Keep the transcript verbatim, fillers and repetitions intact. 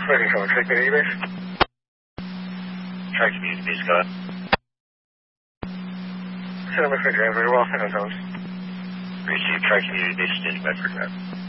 Waiting for Tri Community Base. Tri Community Base, go ahead. Send over for driver, well, send on zones. Receive Tri Community Base, standing by for driver.